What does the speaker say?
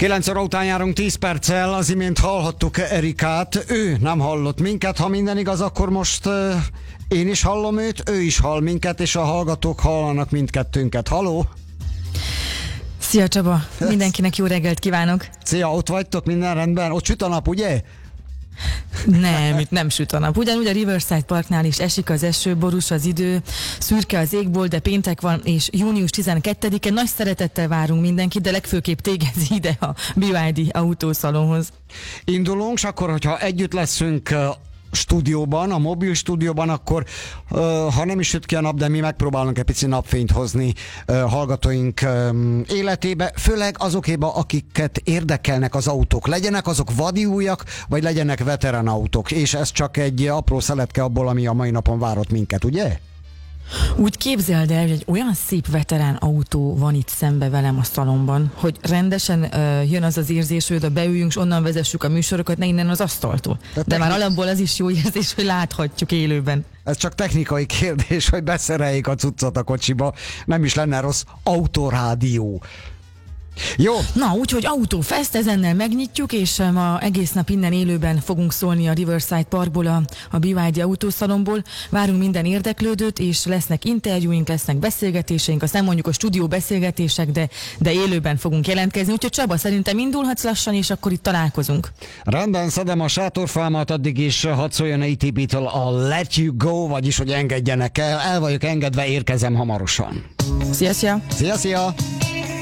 9 óra után járunk 10 perccel, az imént hallhattuk Erikát, ő nem hallott minket, ha minden igaz, akkor most én is hallom őt, ő is hall minket, és a hallgatók hallanak mindkettőnket. Haló? Szia Csaba, mindenkinek jó reggelt kívánok! Szia, ott vagytok, minden rendben? Ott süt a nap, ugye? Nem, itt nem süt a nap. Ugyanúgy a Riverside Parknál is esik az eső, borús az idő, szürke az égbolt, de péntek van, és június 12-e nagy szeretettel várunk mindenkit, de legfőképp téged ide a BYD autószalonhoz. Indulunk, és akkor, hogyha együtt leszünk stúdióban, a mobil stúdióban, akkor ha nem is süt ki a nap, de mi megpróbálunk egy pici napfényt hozni hallgatóink életébe, főleg azokéba, akiket érdekelnek az autók. Legyenek azok vadi újak, vagy legyenek veterán autók, és ez csak egy apró szeletke abból, ami a mai napon várott minket, ugye? Úgy képzeld el, hogy egy olyan szép veterán autó van itt szembe velem a szalomban, hogy rendesen jön az az érzés, hogy oda beüljünk, és onnan vezessük a műsorokat, ne innen az asztaltól. De már alapból az is jó érzés, hogy láthatjuk élőben. Ez csak technikai kérdés, hogy beszereljék a cuccot a kocsiba. Nem is lenne rossz autorádió. Jó. Na, úgyhogy Autófest, ezennel megnyitjuk, és ma egész nap innen élőben fogunk szólni a Riverside Parkból, a BYD autószalomból. Várunk minden érdeklődőt, és lesznek interjúink, lesznek beszélgetéseink, azt nem mondjuk a stúdió beszélgetések, de élőben fogunk jelentkezni. Úgyhogy Csaba, szerintem indulhatsz lassan, és akkor itt találkozunk. Rendben, szedem a sátorfámat, addig is hadd szóljon ATB-től a Let You Go, vagyis hogy engedjenek el. El vagyok engedve, érkezem hamarosan. Szia, szia! Szia, szia!